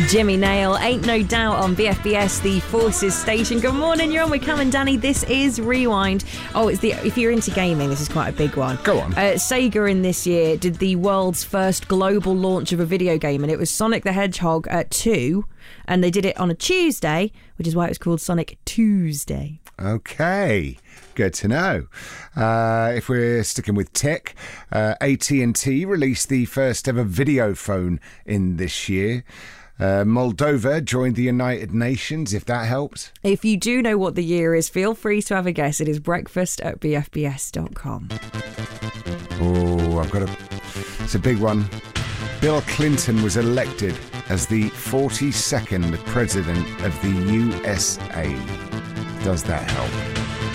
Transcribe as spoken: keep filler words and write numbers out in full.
Jimmy Nail, Ain't No Doubt on B F B S, the Forces station. Good morning, you're on with Cam and Danny. This is Rewind. Oh, it's the if you're into gaming, this is quite a big one. Go on. Uh, Sega in this year did the world's first global launch of a video game, and it was Sonic the Hedgehog at two, and they did it on a Tuesday, which is why it was called Sonic Tuesday. Okay, good to know. Uh, if we're sticking with tech, uh, A T and T released the first ever video phone in this year. Uh, Moldova joined the United Nations, if that helps. If you do know what the year is, feel free to have a guess. It is breakfast at b f b s dot com. Oh, I've got a... It's a big one. Bill Clinton was elected as the forty-second President of the U S A. Does that help?